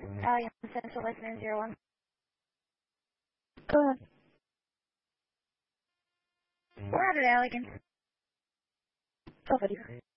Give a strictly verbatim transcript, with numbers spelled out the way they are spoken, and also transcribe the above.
Alliance Central Listener zero one. Go ahead. We're out at Allegan. Go ahead.